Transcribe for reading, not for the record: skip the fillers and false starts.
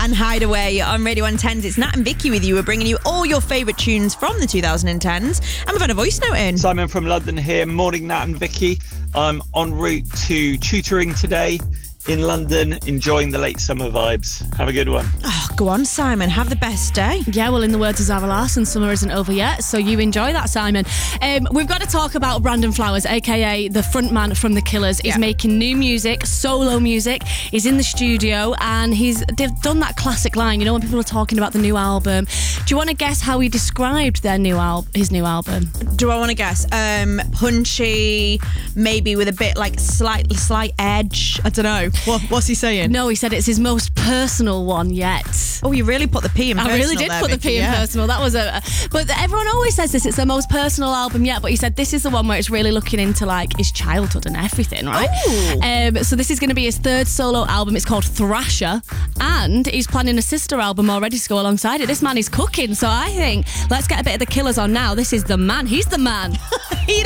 and Hideaway on Radio 110's. It's Nat and Vicky with you. We're bringing you all your favourite tunes from the 2010s. And we've had a voice note in. Simon from London here. Morning, Nat and Vicky. I'm en route to tutoring today in London, enjoying the late summer vibes. Have a good one. Oh, go on, Simon. Have the best day. Yeah, well, in the words of Zara Larsson, summer isn't over yet, so you enjoy that, Simon. We've got to talk about Brandon Flowers, a.k.a. the frontman from The Killers. He's making new music, solo music. He's in the studio, and they've done that classic line, you know, when people are talking about the new album. Do you want to guess how he described his new album? Do I want to guess? Punchy, maybe with a bit like slight edge. I don't know. What's he saying? No, he said it's his most personal one yet. Oh, you really put the P in personal. I really did there, put the Vicky, P in personal. That was but everyone always says this. It's the most personal album yet. But he said this is the one where it's really looking into like his childhood and everything, right? So this is going to be his third solo album. It's called Thrasher, and he's planning a sister album already to go alongside it. This man is cooking. So I think let's get a bit of The Killers on now. This is the man. He's the man.